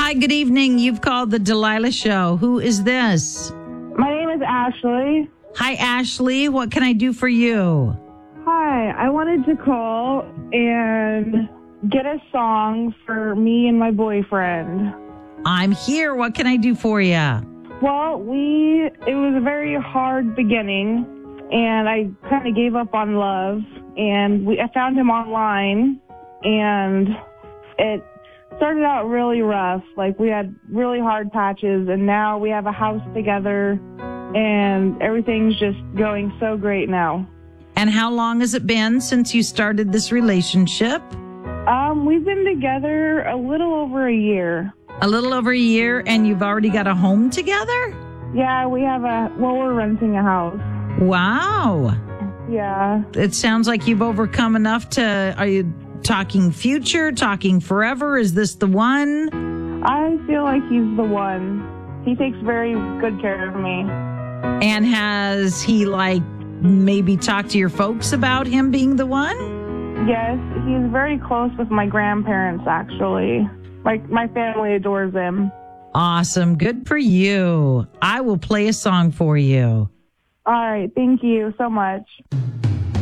Hi, good evening. You've called the Delilah Show. Who is this? My name is Ashley. Hi, Ashley. What can I do for you? Hi, I wanted to call and get a song for me and my boyfriend. I'm here. What can I do for you? Well, it was a very hard beginning, and I kind of gave up on love, and I found him online, and it started out really rough. Like, we had really hard patches, and now we have a house together, and everything's just going so great now. And how long has it been since you started this relationship? We've been together a little over a year. A little over a year, and you've already got a home together? Yeah, we're renting a house. Wow. Yeah. It sounds like you've overcome enough are you talking future, talking forever? Is this the one? I feel like he's the one. He takes very good care of me. And has he, maybe talked to your folks about him being the one? Yes, he's very close with my grandparents, actually. My family adores him. Awesome. Good for you. I will play a song for you. All right. Thank you so much.